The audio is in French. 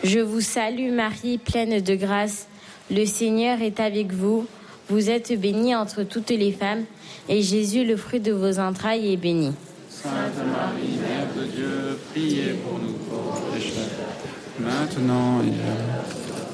Je vous salue Marie, pleine de grâce. Le Seigneur est avec vous. Vous êtes bénie entre toutes les femmes, et Jésus, le fruit de vos entrailles, est béni. Sainte Marie, Mère de Dieu, priez pour nous pauvres pécheurs, maintenant et à l'heure de notre mort.